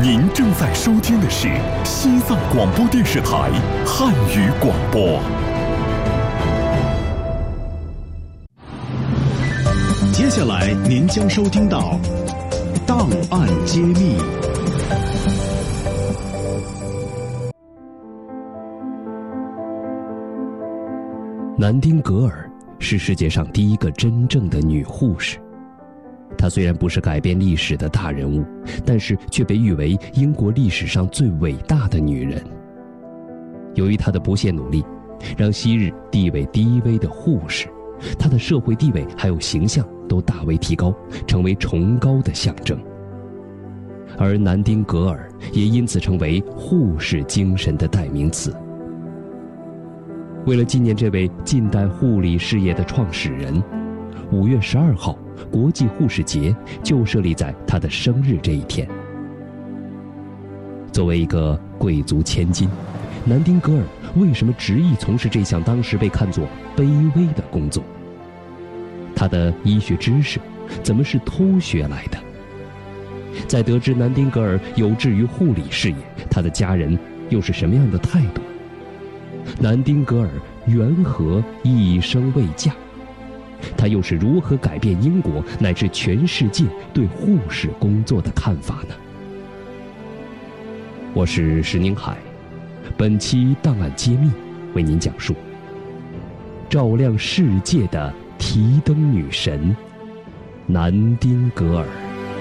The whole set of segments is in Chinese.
您正在收听的是西藏广播电视台汉语广播。 接下来您将收听到《档案揭秘》。 南丁格尔是世界上第一个真正的女护士。她虽然不是改变历史的大人物，但是却被誉为英国历史上最伟大的女人。由于她的不懈努力，让昔日地位低微的护士，她的社会地位还有形象都大为提高，成为崇高的象征。而南丁格尔也因此成为护士精神的代名词。为了纪念这位近代护理事业的创始人，5月12号国际护士节就设立在他的生日这一天。作为一个贵族千金，南丁格尔为什么执意从事这项当时被看作卑微的工作？他的医学知识怎么是偷学来的？在得知南丁格尔有志于护理事业，他的家人又是什么样的态度？南丁格尔缘何一生未嫁？她又是如何改变英国乃至全世界对护士工作的看法呢？我是石宁海，本期档案揭秘为您讲述照亮世界的提灯女神南丁格尔。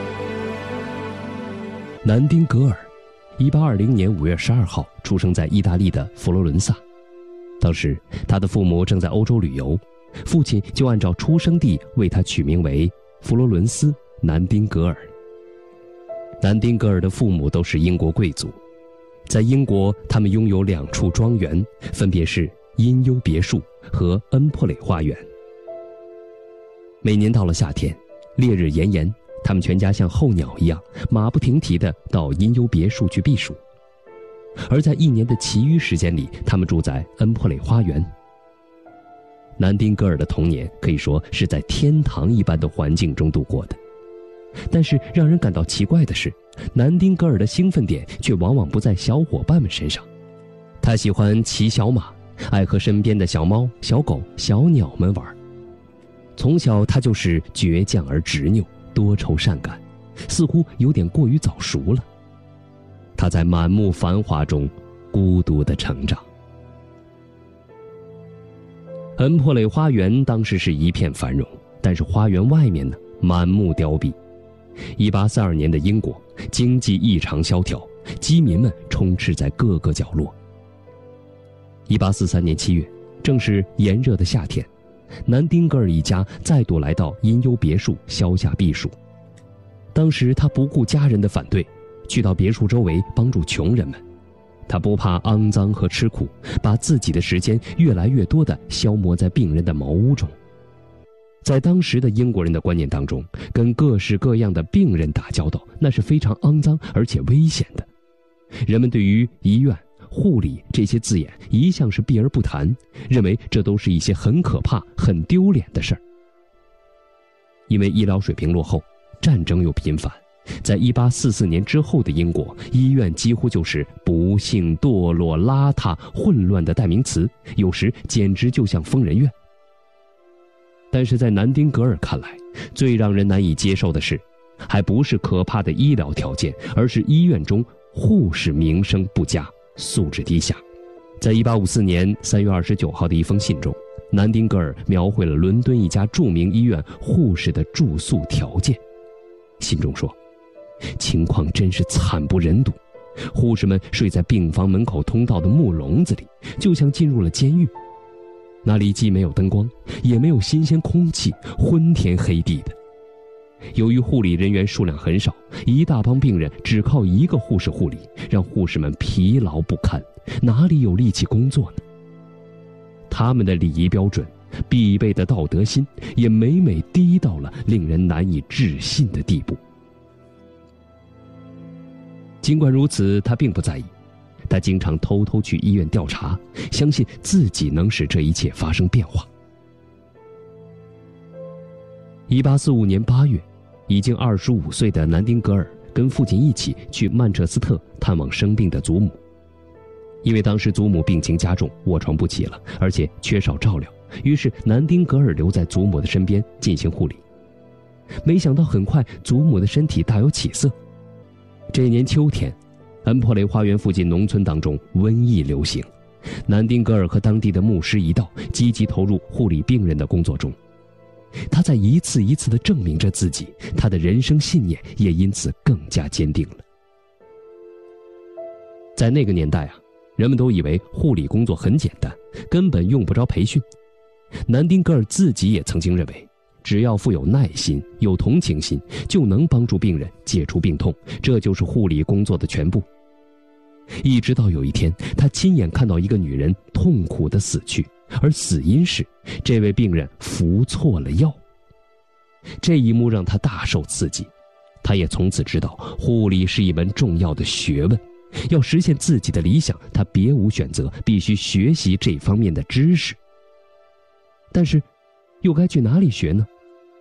南丁格尔1820年5月12号出生在意大利的佛罗伦萨。当时他的父母正在欧洲旅游，父亲就按照出生地为他取名为佛罗伦斯·南丁格尔。南丁格尔的父母都是英国贵族，在英国他们拥有2处庄园，分别是因优别墅和恩珀蕾花园。每年到了夏天，烈日炎炎，他们全家像候鸟一样马不停蹄地到因优别墅去避暑。而在一年的其余时间里，他们住在恩珀蕾花园。南丁格尔的童年可以说是在天堂一般的环境中度过的。但是让人感到奇怪的是，南丁格尔的兴奋点却往往不在小伙伴们身上。他喜欢骑小马，爱和身边的小猫、小狗、小鸟们玩。从小他就是倔强而执拗，多愁善感，似乎有点过于早熟了。他在满目繁华中孤独地成长。恩珀蕾花园当时是一片繁荣，但是花园外面呢，满目凋敝。1842年的英国经济异常萧条，饥民们充斥在各个角落。1843年7月，正是炎热的夏天，南丁格尔一家再度来到因优别墅消夏避暑。当时他不顾家人的反对，去到别墅周围帮助穷人们。他不怕肮脏和吃苦，把自己的时间越来越多地消磨在病人的茅屋中。在当时的英国人的观念当中，跟各式各样的病人打交道，那是非常肮脏而且危险的。人们对于医院、护理这些字眼一向是避而不谈，认为这都是一些很可怕、很丢脸的事儿。因为医疗水平落后，战争又频繁，在1844年之后的英国，医院几乎就是不幸、堕落、邋遢、混乱的代名词，有时简直就像疯人院。但是在南丁格尔看来，最让人难以接受的是，还不是可怕的医疗条件，而是医院中护士名声不佳，素质低下。在1854年3月29号的一封信中，南丁格尔描绘了伦敦一家著名医院护士的住宿条件。信中说，情况真是惨不忍睹，护士们睡在病房门口通道的木笼子里，就像进入了监狱。那里既没有灯光，也没有新鲜空气，昏天黑地的。由于护理人员数量很少，一大帮病人只靠一个护士护理，让护士们疲劳不堪，哪里有力气工作呢？他们的礼仪标准、必备的道德心也每每低到了令人难以置信的地步。尽管如此，他并不在意，他经常偷偷去医院调查，相信自己能使这一切发生变化。1845年8月，已经25岁的南丁格尔跟父亲一起去曼彻斯特探望生病的祖母。因为当时祖母病情加重，卧床不起了，而且缺少照料，于是南丁格尔留在祖母的身边进行护理。没想到很快祖母的身体大有起色。这年秋天，恩珀雷花园附近农村当中瘟疫流行，南丁格尔和当地的牧师一道积极投入护理病人的工作中。他在一次一次地证明着自己，他的人生信念也因此更加坚定了。在那个年代啊，人们都以为护理工作很简单，根本用不着培训。南丁格尔自己也曾经认为，只要富有耐心、有同情心，就能帮助病人解除病痛，这就是护理工作的全部。一直到有一天，他亲眼看到一个女人痛苦地死去，而死因是这位病人服错了药。这一幕让他大受刺激，他也从此知道护理是一门重要的学问，要实现自己的理想，他别无选择，必须学习这方面的知识。但是又该去哪里学呢？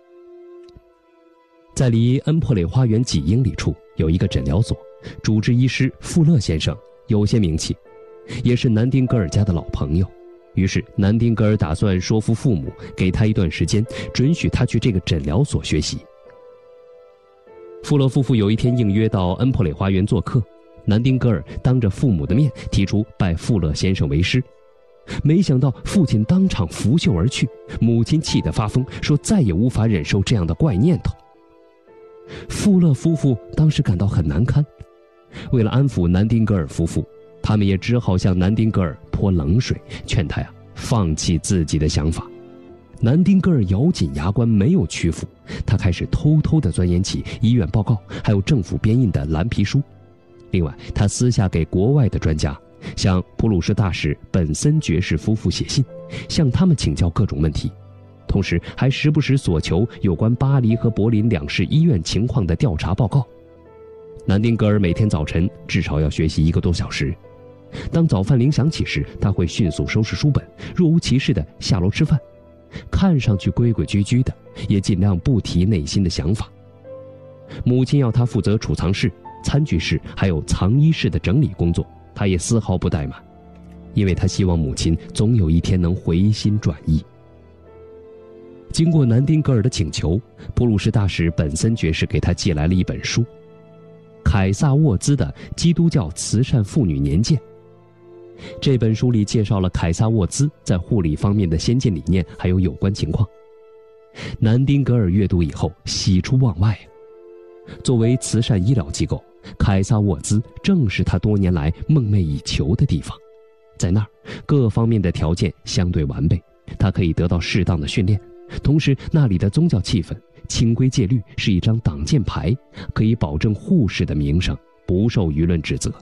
在离恩珀雷花园几英里处有一个诊疗所，主治医师富勒先生有些名气，也是南丁格尔家的老朋友。于是南丁格尔打算说服父母给他一段时间，准许他去这个诊疗所学习。富勒夫妇有一天应约到恩珀雷花园做客，南丁格尔当着父母的面提出拜富勒先生为师。没想到父亲当场拂袖而去，母亲气得发疯，说再也无法忍受这样的怪念头。富勒夫妇当时感到很难堪，为了安抚南丁格尔夫妇，他们也只好向南丁格尔泼冷水，劝他放弃自己的想法。南丁格尔咬紧牙关没有屈服，他开始偷偷地钻研起医院报告还有政府编印的蓝皮书。另外，他私下给国外的专家，向普鲁士大使本森爵士夫妇写信，向他们请教各种问题，同时还时不时索求有关巴黎和柏林两市医院情况的调查报告。南丁格尔每天早晨至少要学习1个多小时。当早饭铃响起时，他会迅速收拾书本，若无其事地下楼吃饭，看上去规规矩矩的，也尽量不提内心的想法。母亲要他负责储藏室、餐具室还有藏衣室的整理工作，他也丝毫不怠慢，因为他希望母亲总有一天能回心转意。经过南丁格尔的请求，普鲁士大使本森爵士给他寄来了一本书，凯撒沃兹的《基督教慈善妇女年鉴》。这本书里介绍了凯撒沃兹在护理方面的先进理念还有有关情况。南丁格尔阅读以后喜出望外。作为慈善医疗机构，凯撒沃兹正是他多年来梦寐以求的地方。在那儿，各方面的条件相对完备，他可以得到适当的训练，同时那里的宗教气氛、清规戒律是一张挡箭牌，可以保证护士的名声不受舆论指责。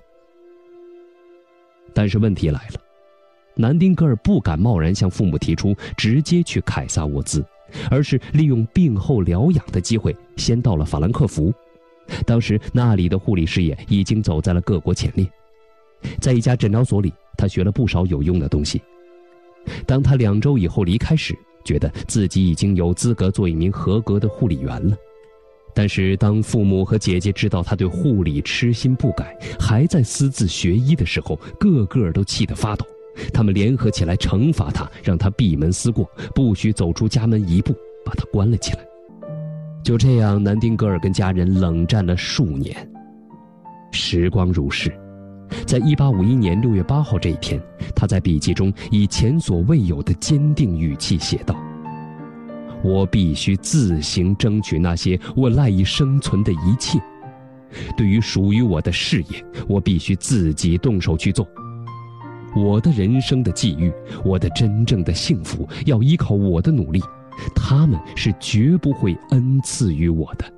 但是问题来了，南丁格尔不敢贸然向父母提出直接去凯撒沃兹，而是利用病后疗养的机会先到了法兰克福。当时那里的护理事业已经走在了各国前列，在一家诊疗所里，他学了不少有用的东西。当他2周以后离开时，觉得自己已经有资格做一名合格的护理员了。但是当父母和姐姐知道他对护理痴心不改，还在私自学医的时候，个个都气得发抖。他们联合起来惩罚他，让他闭门思过，不许走出家门一步，把他关了起来。就这样，南丁格尔跟家人冷战了数年。时光如逝，在1851年6月8号这一天，他在笔记中以前所未有的坚定语气写道：我必须自行争取那些我赖以生存的一切。对于属于我的事业，我必须自己动手去做。我的人生的际遇，我的真正的幸福，要依靠我的努力，他们是绝不会恩赐于我的。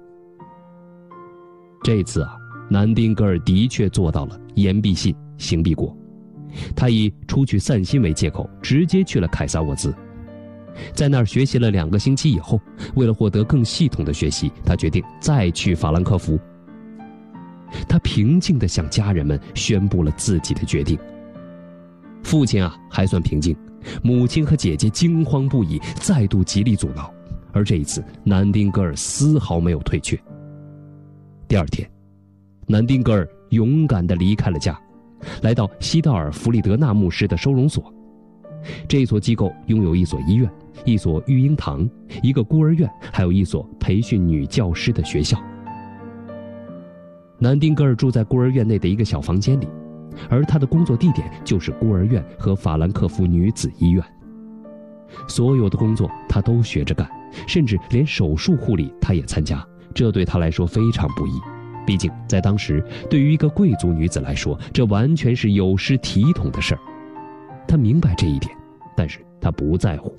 这次南丁格尔的确做到了言必信，行必果。他以出去散心为借口，直接去了凯撒沃兹。在那儿学习了2个星期以后，为了获得更系统的学习，他决定再去法兰克福。他平静地向家人们宣布了自己的决定。父亲还算平静，母亲和姐姐惊慌不已，再度极力阻挠，而这一次南丁格尔丝毫没有退却。第2天， 南丁格尔勇敢地离开了家，来到西道尔弗里德纳牧师的收容所。这所机构拥有一所医院、一所育婴堂、一个孤儿院，还有一所培训女教师的学校。南丁格尔住在孤儿院内的一个小房间里，而他的工作地点就是孤儿院和法兰克福女子医院。所有的工作他都学着干，甚至连手术护理他也参加，这对他来说非常不易。毕竟在当时，对于一个贵族女子来说，这完全是有失体统的事儿。他明白这一点，但是他不在乎。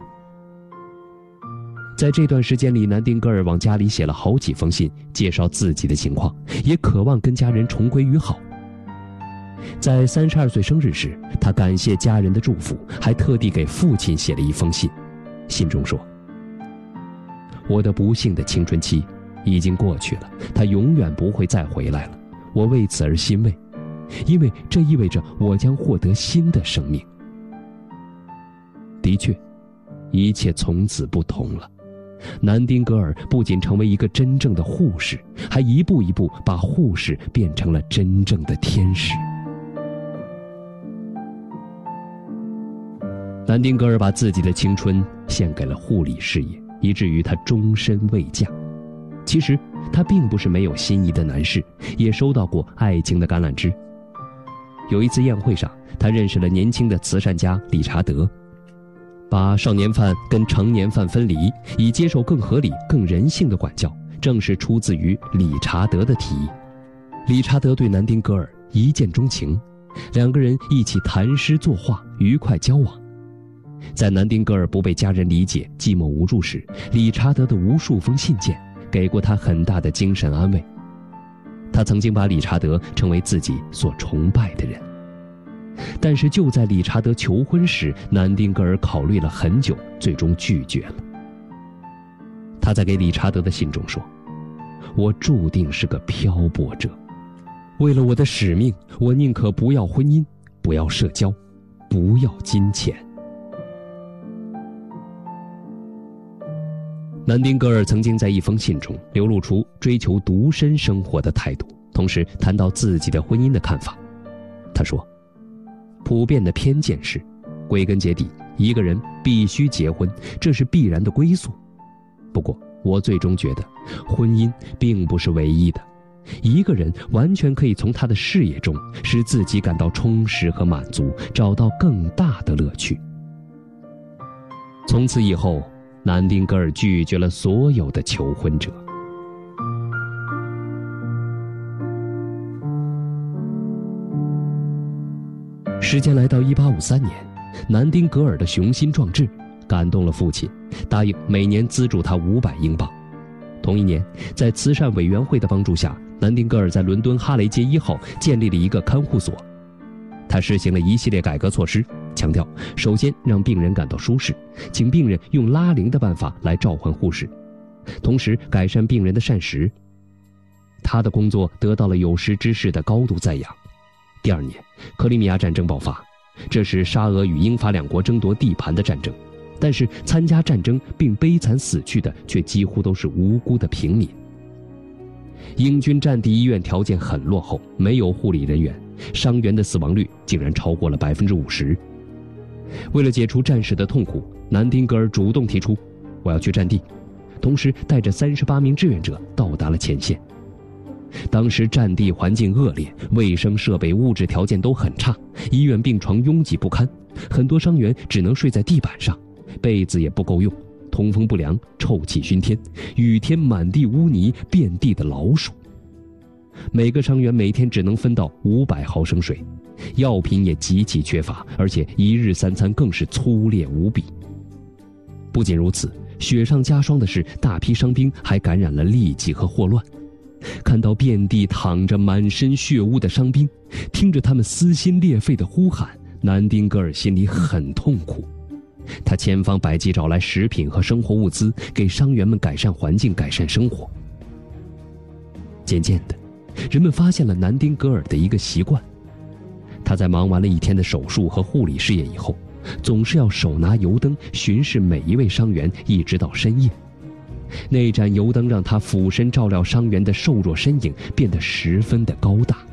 在这段时间里，南丁格尔往家里写了好几封信，介绍自己的情况，也渴望跟家人重归于好。在32岁生日时，他感谢家人的祝福，还特地给父亲写了一封信。信中说：“我的不幸的青春期已经过去了，它永远不会再回来了。我为此而欣慰，因为这意味着我将获得新的生命。”的确，一切从此不同了。南丁格尔不仅成为一个真正的护士，还一步一步把护士变成了真正的天使。南丁格尔把自己的青春献给了护理事业，以至于他终身未嫁。其实他并不是没有心仪的男士，也收到过爱情的橄榄枝。有一次宴会上，他认识了年轻的慈善家理查德，把少年犯跟成年犯分离，以接受更合理、更人性的管教，正是出自于理查德的提议。理查德对南丁格尔一见钟情，两个人一起谈诗作画，愉快交往。在南丁格尔不被家人理解、寂寞无助时，理查德的无数封信件给过他很大的精神安慰。他曾经把理查德称为自己所崇拜的人。但是就在理查德求婚时，南丁格尔考虑了很久，最终拒绝了。他在给理查德的信中说：“我注定是个漂泊者，为了我的使命，我宁可不要婚姻，不要社交，不要金钱。”南丁格尔曾经在一封信中流露出追求独身生活的态度，同时谈到自己的婚姻的看法。他说：“普遍的偏见是，归根结底，一个人必须结婚，这是必然的归宿。不过，我最终觉得，婚姻并不是唯一的。一个人完全可以从他的事业中使自己感到充实和满足，找到更大的乐趣。”从此以后，南丁格尔拒绝了所有的求婚者。时间来到1853年，南丁格尔的雄心壮志感动了父亲，答应每年资助他500英镑。同一年，在慈善委员会的帮助下，南丁格尔在伦敦哈雷街1号建立了一个看护所。他实行了一系列改革措施，强调首先让病人感到舒适，请病人用拉铃的办法来召唤护士，同时改善病人的膳食。他的工作得到了有识之士的高度赞扬。第2年，克里米亚战争爆发，这是沙俄与英法两国争夺地盘的战争，但是参加战争并悲惨死去的却几乎都是无辜的平民。英军战地医院条件很落后，没有护理人员，伤员的死亡率竟然超过了50%。为了解除战士的痛苦，南丁格尔主动提出我要去战地，同时带着38名志愿者到达了前线。当时战地环境恶劣，卫生设备物质条件都很差，医院病床拥挤不堪，很多伤员只能睡在地板上，被子也不够用，通风不良，臭气熏天，雨天满地污泥，遍地的老鼠。每个伤员每天只能分到500毫升水，药品也极其缺乏，而且一日3餐更是粗劣无比。不仅如此，雪上加霜的是，大批伤兵还感染了痢疾和霍乱。看到遍地躺着满身血污的伤兵，听着他们撕心裂肺的呼喊，南丁格尔心里很痛苦。他千方百计找来食品和生活物资，给伤员们改善环境，改善生活。渐渐的，人们发现了南丁格尔的一个习惯，他在忙完了一天的手术和护理事业以后，总是要手拿油灯巡视每一位伤员，一直到深夜。 那盏油灯让他俯身照料伤员的瘦弱身影变得十分的高大。